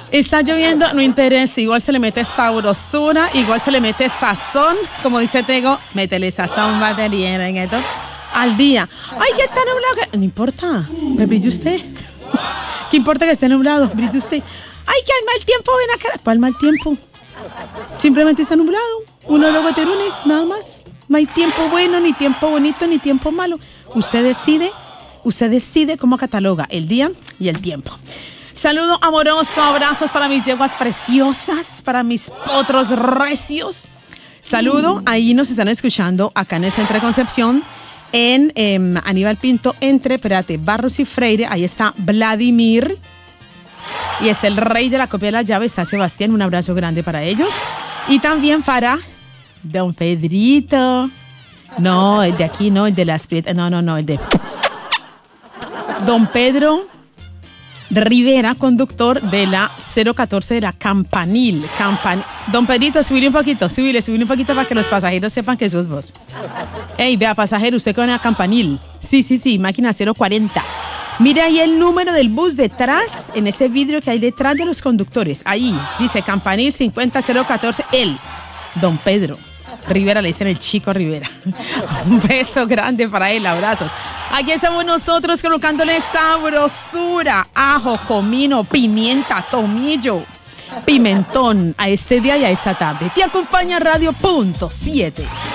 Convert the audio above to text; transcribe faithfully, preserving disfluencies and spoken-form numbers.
Está lloviendo, no interesa, igual se le mete sabrosura, igual se le mete sazón, como dice Tego, métele sazón, batería en esto, al día. Ay, que está nublado, no importa, me brille usted. ¿Qué importa que esté nublado? Brille usted. Ay, que al mal tiempo, ven acá. ¿Cuál mal tiempo? Simplemente está nublado, uno de los goterones, nada más. No hay tiempo bueno, ni tiempo bonito, ni tiempo malo. Usted decide, usted decide cómo cataloga el día y el tiempo. Saludo amoroso, abrazos para mis yeguas preciosas, para mis potros recios. Saludo, ahí nos están escuchando acá en el Centro de Concepción, en eh, Aníbal Pinto, entre, espérate, Barros y Freire. Ahí está Vladimir y está el rey de la copia de la llave, está Sebastián. Un abrazo grande para ellos. Y también para Don Pedrito. No, el de aquí no, el de las Prietas. No, no, no, el de Don Pedro Rivera, conductor de la cero catorce de la Campanil. Campan... Don Pedrito, subile un poquito, subile, subile un poquito para que los pasajeros sepan que sos vos. Ey, vea, pasajero, usted que va a la Campanil. Sí, sí, sí, máquina cero cuarenta. Mire ahí el número del bus detrás, en ese vidrio que hay detrás de los conductores. Ahí, dice Campanil cincuenta cero catorce, él, Don Pedro Rivera, le dicen el Chico Rivera. Un beso grande para él, abrazos. Aquí estamos nosotros colocándole sabrosura, ajo, comino, pimienta, tomillo, pimentón a este día y a esta tarde. Te acompaña Radio Punto siete.